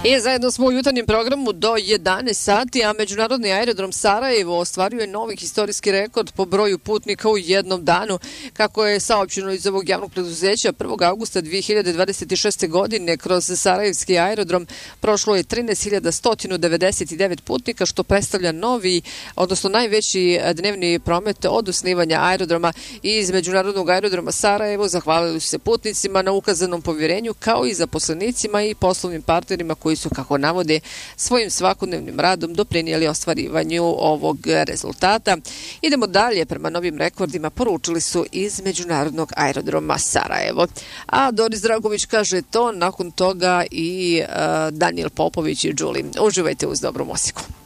I zajedno smo u jutarnjem programu do 11 sati, a Međunarodni aerodrom Sarajevo ostvaruje novi historijski rekord po broju putnika u jednom danu. Kako je saopćeno iz ovog javnog preduzeća, 1. augusta 2026. godine kroz Sarajevski aerodrom prošlo je 13.199 putnika, što predstavlja novi, odnosno najveći dnevni promet od osnivanja aerodroma. Iz Međunarodnog aerodroma Sarajevo zahvalili su se putnicima na ukazanom povjerenju, kao i zaposlenicima i poslovnim partnerima koji su, kako navode, svojim svakodnevnim radom doprinijeli ostvarivanju ovog rezultata. Idemo dalje, prema novim rekordima poručili su iz Međunarodnog aerodroma Sarajevo. A Doris Dragović kaže to, nakon toga i Daniel Popović i Đuli. Uživajte uz dobru muziku.